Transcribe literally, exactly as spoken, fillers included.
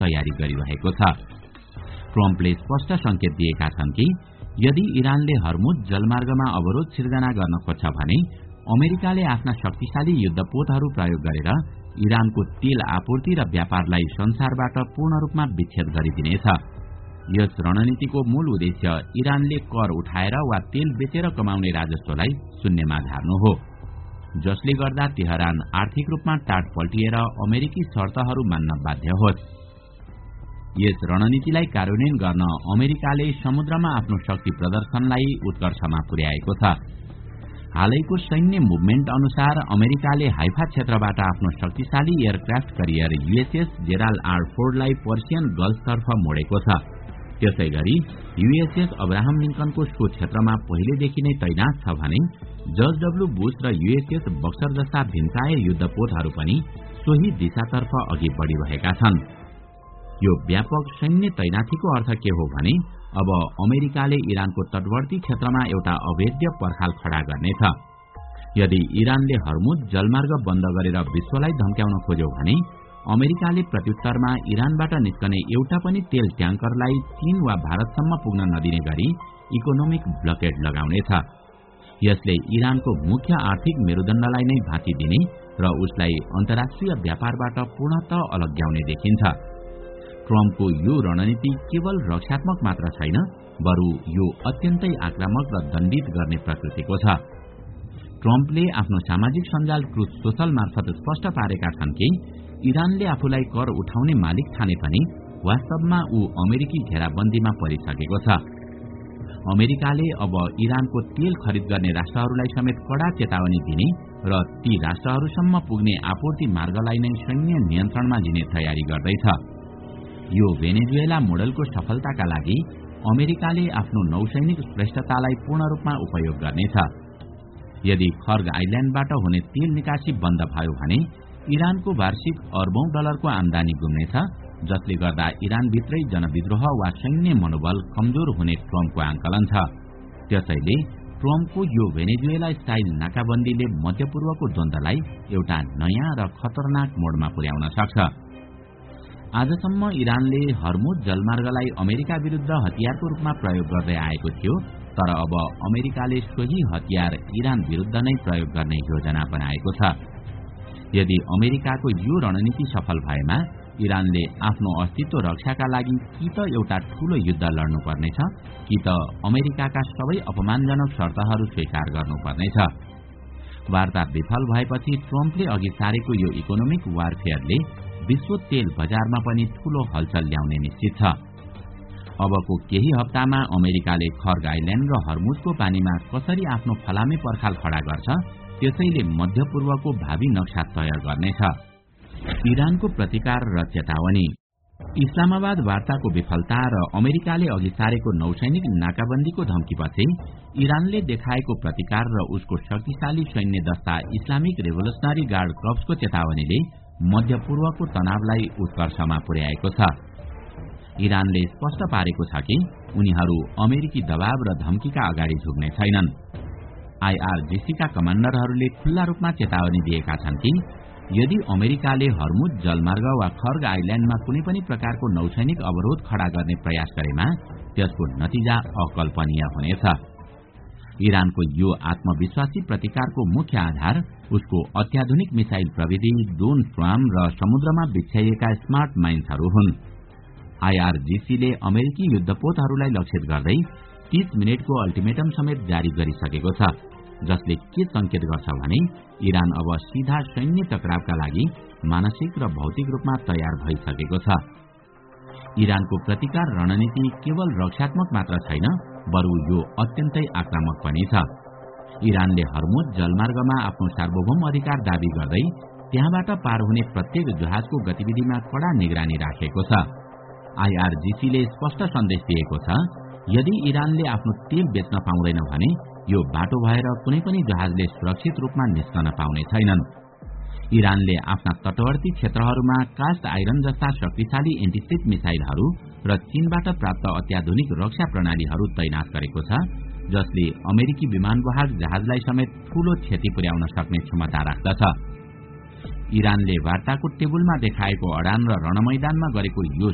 तयारी गरिरहेको छ। ट्रम्पले स्पष्ट संकेत दिएका छन् कि यदि इरानले हर्मुज जलमार्गमा अवरोध सिर्जना गर्न खोज्छ भने अमेरिकाले आफ्ना शक्तिशाली युद्धपोतहरू प्रयोग गरेर इरानको तेल आपूर्ति र व्यापारलाई संसारबाट पूर्ण रूपमा विच्छेद गरिदिनेछ। यस रणनीतिको मूल उद्देश्य इरानले कर उठाएर वा तेल बेचेर कमाउने राजस्वलाई शून्यमा झार्नु हो, जसले गर्दा तेहरान आर्थिक रूपमा टाट पल्टिएर अमेरिकी शर्तहरू मान्न बाध्य होस्। यस रणनीतिलाई कार्यान्वयन गर्न अमेरिकाले समुद्रमा आफ्नो शक्ति प्रदर्शनलाई उत्कर्षमा पुर्याएको छ। हालैको सैन्य मुभमेन्ट अनुसार अमेरिकाले हाइफा क्षेत्रबाट आफ्नो शक्तिशाली aircraft carrier USS Gerald R फोर्डलाई Persian गल्फतर्फ मोडेको छ। त्यसैगरी यूएसएस अब्राहम लिंकनको सो क्षेत्रमा पहिलेदेखि नै तैनात छ भने जर्ज डब्ल्यू बुश र यूएसएस बक्सर जस्ता भिन्साय युद्धपोतहरू पनि सोही दिशातर्फ अघि बढ़िरहेका छन्। यो व्यापक सैन्य तैनाथीको अर्थ के हो भने अब अमेरिकाले इरानको तटवर्ती क्षेत्रमा एउटा अवैध पर्खाल खड़ा गर्नेछ। यदि इरानले हर्मुज जलमार्ग बन्द गरेर विश्वलाई धम्क्याउन खोज्यो भने अमेरिकाले प्रत्युत्तरमा इरानबाट निस्कने एउटा पनि तेल ट्याङ्करलाई चीन वा भारतसम्म पुग्न नदिने गरी इकोनोमिक ब्लकेड लगाउनेछ। यसले इरानको मुख्य आर्थिक मेरुदण्डलाई नै भाँची दिने र उसलाई अन्तर्राष्ट्रिय व्यापारबाट पूर्णतः अलग्याउने देखिन्छ। ट्रम्पको यो रणनीति केवल रक्षात्मक मात्र छैन, बरु यो अत्यन्तै आक्रामक र दण्डित गर्ने प्रकृतिको छ। ट्रम्पले आफ्नो सामाजिक सञ्जाल ट्रुथ सोशल मार्फत स्पष्ट पारेका छन् कि इरानले आफूलाई कर उठाउने मालिक ठाने पनि वास्तवमा ऊ अमेरिकी घेराबन्दीमा परिसकेको छ। अमेरिकाले अब इरानको तेल खरिद गर्ने राष्ट्रहरूलाई समेत कड़ा चेतावनी दिने र ती राष्ट्रहरूसम्म पुग्ने आपूर्ति मार्गलाई नै सैन्य नियन्त्रणमा लिने तयारी गर्दैछ। यो भेनेजुएला मोडलको सफलताका लागि अमेरिकाले आफ्नो नौसैनिक श्रेष्ठतालाई पूर्ण रूपमा उपयोग गर्नेछ। यदि खर्ग आइल्याण्डबाट हुने तेल निकासी बन्द भयो भने इरानको वार्षिक अर्बौं डलरको आमदानी गुम्नेछ, जसले गर्दा इरानभित्रै जनविद्रोह वा सैन्य मनोबल कमजोर हुने ट्रम्पको आंकलन छ। त्यसैले ट्रम्पको यो भेनेजुएला स्टाइल नाकाबन्दीले मध्यपूर्वको द्वन्द्वलाई एउटा नयाँ र खतरनाक मोडमा पुर्याउन सक्छ। आजसम्म इरानले हर्मुज जलमार्गलाई अमेरिका विरुद्ध हतियारको रूपमा प्रयोग गर्दै आएको थियो, तर अब अमेरिकाले सोही हतियार इरान विरुद्ध नै प्रयोग गर्ने योजना बनाएको छ। यदि अमेरिकाको यो रणनीति सफल भएमा इरानले आफ्नो अस्तित्व रक्षाका लागि कि त एउटा ठूलो युद्ध लड्नुपर्नेछ कि त अमेरिकाका सबै अपमानजनक शर्तहरू स्वीकार गर्नुपर्नेछ। वार्ता विफल भएपछि ट्रम्पले अघि सारेको यो इकोनोमिक वारफेयरले विश्व तेल बजारमा पनि ठूलो हलचल ल्याउने निश्चित छ। अबको केही हप्तामा अमेरिकाले खर्ग आइल्याण्ड र हर्मुजको पानीमा कसरी आफ्नो फलामे पर्खाल खड़ा गर्छ, त्यसैले मध्यपूर्वको भावी नक्सा तयार गर्नेछ। इरानको प्रतिकार र चेतावनी। इस्लामाबाद वार्ताको विफलता र अमेरिकाले अघि सारेको नौसैनिक नाकाबन्दीको धम्कीपछि इरानले देखाएको प्रतिकार र उसको शक्तिशाली सैन्य दस्ता इस्लामिक रेभोल्युसनरी गार्ड कर्प्सको चेतावनीले मध्यपूर्वको तनावलाई उत्कर्षमा पुर्याएको छ। इरानले स्पष्ट पारेको छ कि उनीहरू अमेरिकी दबाव र धम्कीका अगाडि झुक्ने छैनन्। आईआरजीसीका कमाण्डरहरूले खुल्ला रूपमा चेतावनी दिएका छन् कि यदि अमेरिकाले हर्मुज जलमार्ग वा खर्ग आइल्याण्डमा कुनै पनि प्रकारको नौसैनिक अवरोध खड़ा गर्ने प्रयास गरेमा त्यसको नतिजा अकल्पनीय हुनेछ। इरानको यो आत्मविश्वासी प्रतिकारको मुख्य आधार उसको अत्याधुनिक मिसाइल प्रविधि, ड्रोन स्वाम र समुद्रमा बिछ्याइएका स्मार्ट माइन्सहरू हुन्। आईआरजीसीले अमेरिकी युद्धपोतहरूलाई लक्षित गर्दै तीस मिनटको अल्टिमेटम समेत जारी गरिसकेको छ, जसले के संकेत गर्छ भने इरान अब सीधा सैन्य टकरावका लागि मानसिक र भौतिक रूपमा तयार भइसकेको छ। इरानको प्रतिकार रणनीति केवल रक्षात्मक मात्र छैन, बरु यो अत्यन्तै आक्रामक पनि छ। इरानले हर्मुज जलमार्गमा आफ्नो सार्वभौम अधिकार दावी गर्दै त्यहाँबाट पार हुने प्रत्येक जहाजको गतिविधिमा कड़ा निगरानी राखेको छ। आईआरजीसीले स्पष्ट सन्देश दिएको छ, यदि इरानले आफ्नो तेल बेच्न पाउँदैन भने यो बाटो भएर कुनै पनि जहाजले सुरक्षित रूपमा निस्कन पाउने छैनन्। इरानले आफ्ना तटवर्ती क्षेत्रहरूमा कास्ट आइरन जस्ता शक्तिशाली एन्टिशिप मिसाइलहरू र चीनबाट प्राप्त अत्याधुनिक रक्षा प्रणालीहरू तैनात गरेको छ, जसले अमेरिकी विमानवाहक जहाजलाई समेत ठूलो क्षति पुर्याउन सक्ने क्षमता राख्दछ। इरानले वार्ताको टेबुलमा देखाएको अडान र रणमैदानमा गरेको यो